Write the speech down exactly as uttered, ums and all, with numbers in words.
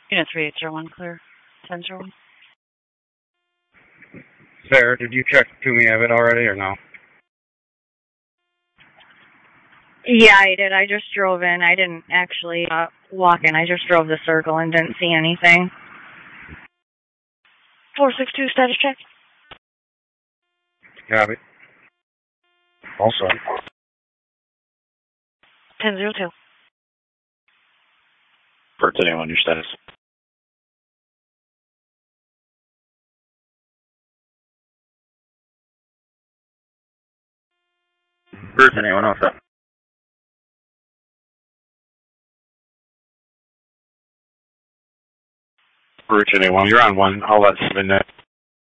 Unit three eight zero one, clear. ten zero one. Sarah, did you check Toomey Abbott already or no? Yeah, I did. I just drove in. I didn't actually uh, walk in. I just drove the circle and didn't see anything. four six two, status check. Copy. Also. ten zero two. Bert anyone, your status. Bert anyone else up? Bert anyone, you're on one. I'll let Steven know.